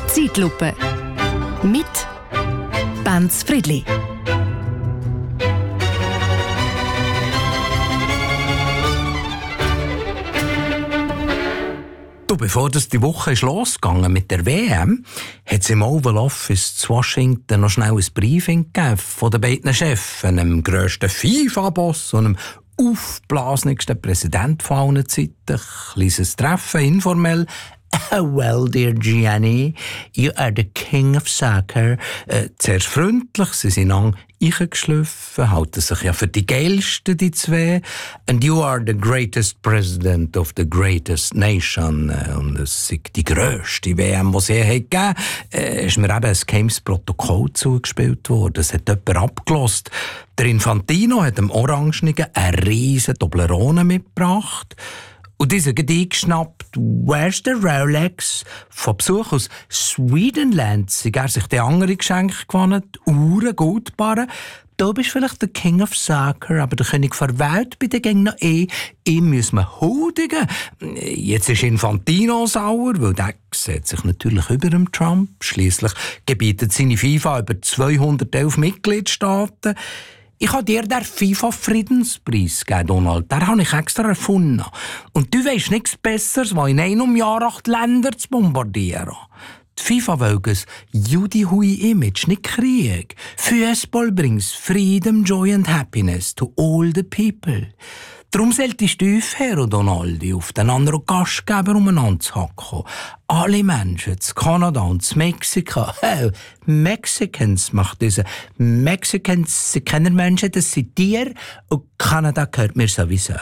Zeitlupe mit Benz Friedli. Bevor das die Woche ist losgegangen mit der WM, hat es im Oval Office zu Washington noch schnell ein Briefing gegeben von den beiden Chefs, dem grössten FIFA-Boss und dem aufblasenigsten Präsident von allen Zeiten. Ein kleines Treffen, informell. Well, dear Gianni, you are the king of soccer. Zuerst freundlich, sie sind eingeschliffen, halten sich ja für die geilsten, die zwei. And you are the greatest president of the greatest nation. Und es ist die grösste WM, die es je gegeben hat. Ist mir eben ein geheimes Protokoll zugespielt worden. Es hat jemand abgelost. Der Infantino hat dem Orangenigen eine riesen Toblerone mitgebracht. Und dieser hat eingeschnappt, «Where's the Rolex?» Von Besuch aus Swedenland sind er sich die andere Geschenke gewonnen, Uhren, Goldbarren. Du bist vielleicht der King of Soccer, aber der König der Welt bei den Gängen noch Ihm müssen wir huldigen. Jetzt ist Infantino sauer, weil der sieht sich natürlich über dem Trump. Schliesslich gebietet seine FIFA über 211 Mitgliedstaaten. Ich habe dir den FIFA-Friedenspreis gegeben, Donald. Den habe ich extra erfunden. Und du weisst nichts Besseres, als in einem Jahr 8 Länder zu bombardieren. Die FIFA will ein Judy-Hui-Image, nicht Krieg. Fußball bringt Freedom, Joy and Happiness to all the people. Darum solltest du aufhören, Donaldi, auf den anderen Gastgeber umeinander zu hacken. Alle Menschen, zu Kanada und zu Mexiko, Mexicans macht diese. Mexicans sind keine Menschen, das sind Tiere und Kanada gehört mir sowieso.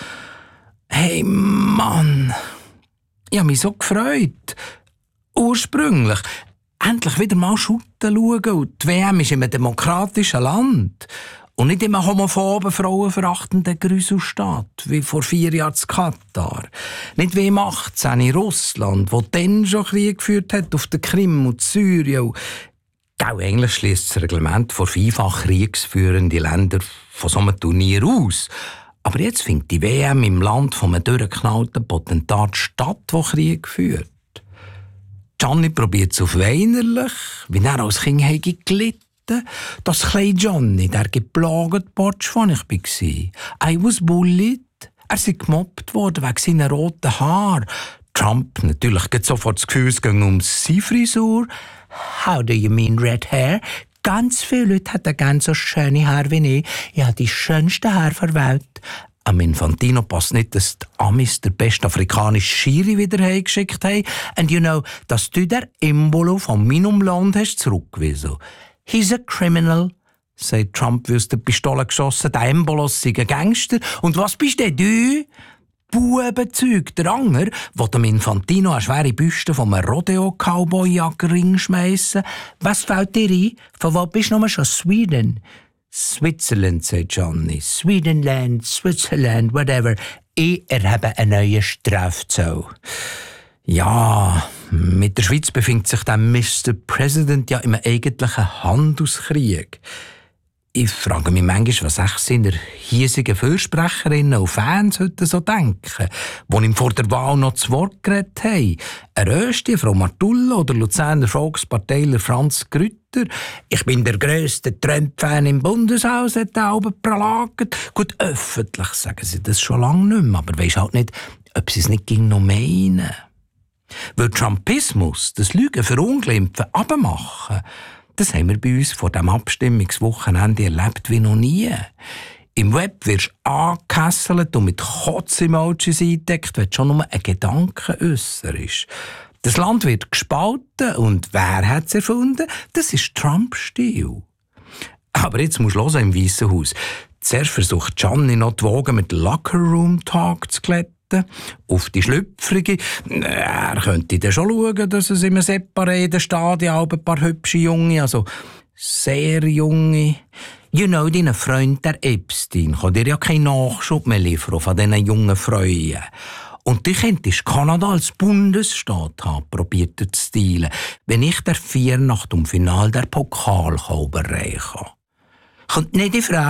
Hey Mann, ich habe mich so gefreut. Ursprünglich. Endlich wieder mal shooten schauen und die WM ist in einem demokratischen Land. Und nicht immer homophoben, frauenverachtenden Grüselstaat, wie vor 4 Jahren in Katar. Nicht wie im 18. in Russland, wo dann schon Krieg geführt hat auf der Krim und Syrien. Eigentlich schließt das Reglement vor FIFA kriegsführende Länder von so einem Turnier aus. Aber jetzt findet die WM im Land von einem durchgeknallten Potentat statt, der Krieg führt. Gianni probiert es auf weinerlich, wie er als Kind gelitten. Das kleine Johnny, der geplagte Botsch, wo ich war. I was bullied. Er ist gemobbt worden wegen seiner roten Haare. Trump natürlich geht sofort das Gefühl, es ging um seine Frisur. How do you mean red hair? Ganz viele Leute hätten gerne so schöne Haare wie ich. Ich habe die schönsten Haare der Welt. Am Infantino passt nicht, dass die Amis der beste afrikanische Schiri wieder heimgeschickt haben. And you know, dass du der Embolo von meinem Land hast zurückgewiesen. He's a criminal, sagt Trump, wie aus der Pistole geschossen. Der Embolos sei ein Gangster. Und was bist denn du? Bubenzeug, der Anger, der dem Infantino eine schwere Büste vom Rodeo-Cowboy-Jagdring schmeissen. Was fällt dir ein? Von wo bist du nochmal schon? Sweden? Switzerland, sagt Johnny. Swedenland, Switzerland, whatever. Ich erhebe einen neuen Strafzoll. Ja, mit der Schweiz befindet sich der Mr. President ja im eigentlichen Handelskrieg. Ich frage mich manchmal, was echt seine hiesigen Fürsprecherinnen und Fans heute so denken, die ihm vor der Wahl noch zu Wort geredet haben. Eine Rösti, Frau Martulla oder Luzerner Volksparteiler Franz Grütter. Ich bin der grösste Trump-Fan im Bundeshaus, hat der Albert pralagert. Gut, öffentlich sagen sie das schon lange nicht mehr, aber weisst halt nicht, ob sie es nicht noch meinen. Weil Trumpismus, das Lügen verunglimpfen, abmachen, das haben wir bei uns vor dem Abstimmungswochenende erlebt wie noch nie. Im Web wirst du angekesselt und mit Kotz-Emojis eingedeckt, wenn du schon nur ein Gedanke äusserst. Das Land wird gespalten und wer hat es erfunden? Das ist Trump-Stil. Aber jetzt musst du hören im Weissen Haus. Zuerst versucht Gianni noch die Wogen mit Locker-Room-Talk zu glätten. Auf die Schlüpfrige. Er könnte dann schon schauen, dass es im separaten Stadion ein paar hübsche Junge, also sehr junge. You know, dein Freund, der Epstein, kann dir ja keinen Nachschub mehr liefern von diesen jungen Freuen. Und du könntest Kanada als Bundesstaat haben, probiert er zu stilen, wenn ich der 4 nach dem Finale der Pokal überreichen kann. Kommt nicht in Frage.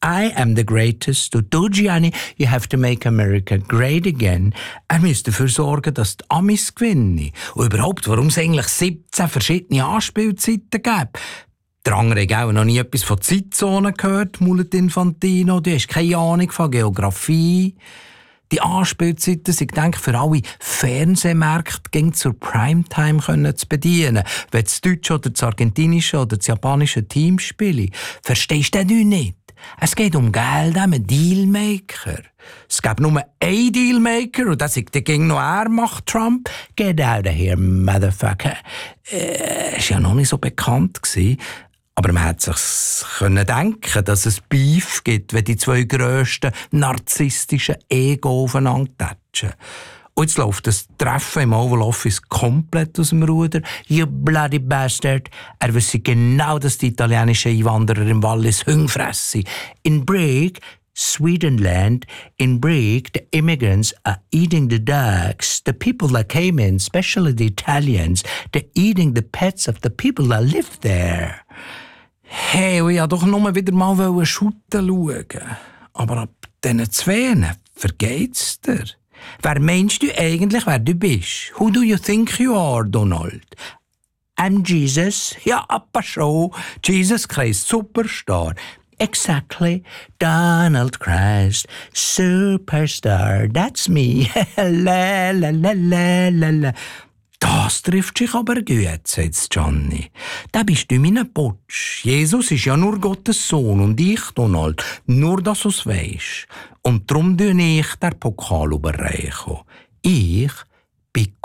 I am the greatest. Du, Gianni, you have to make America great again. Er müsste dafür sorgen, dass die Amis gewinnen. Und überhaupt, warum es eigentlich 17 verschiedene Anspielzeiten gibt. Der andere hat auch noch nie etwas von Zeitzonen gehört, Mulet Infantino. Du hast keine Ahnung von Geografie. Die Anspielzeiten sind, denke ich, für alle Fernsehmärkte zur Primetime zu bedienen. Wenn das deutsche oder das argentinische oder das japanische Team spielen, verstehst du das nicht? Es geht um Geld, um Dealmaker. Es gibt nur einen Dealmaker und das ist der gegen noch er macht Trump. Get out of here, motherfucker. Ist ja noch nicht so bekannt gewesen. Aber man hätte sich denken, dass es Beef gibt, wenn die zwei grössten narzisstischen Ego aufeinander tatschen. Und jetzt läuft das Treffen im Oval Office komplett aus dem Ruder. You bloody bastard. Er wüsste genau, dass die italienischen Einwanderer im Wallis Hunger fressen. In Brig, Swedenland, in Brig, the immigrants are eating the dogs. The people that came in, especially the Italians, they're eating the pets of the people that live there. Hey, ich wollte doch nur wieder mal shooten schauen. Aber ab diesen zwei vergeht's dir. Wer meinst du eigentlich, wer du bist? Who do you think you are, Donald? I'm Jesus. Ja, aber schon. Jesus Christ, Superstar. Exactly. Donald Christ, Superstar. That's me. La la la la la la. Das trifft sich aber gut, sagt Johnny. Da bist du mein Putsch. Jesus ist ja nur Gottes Sohn und ich, Donald, nur dass du es weisst. Und darum tue ich den Pokal überreichen. Ich bin